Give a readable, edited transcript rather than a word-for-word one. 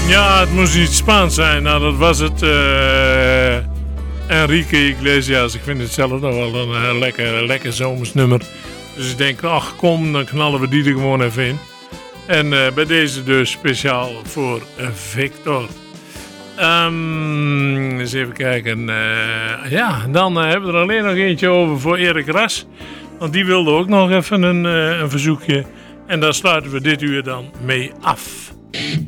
Ja, het moest iets Spaans zijn. Nou, dat was het. Enrique Iglesias. Ik vind het zelf nog wel een lekker zomers nummer. Dus ik denk, ach kom, dan knallen we die er gewoon even in. En bij deze dus speciaal voor Victor. Eens even kijken. Ja, dan hebben we er alleen nog eentje over voor Erik Ras. Want die wilde ook nog even een verzoekje. En daar sluiten we dit uur dan mee af.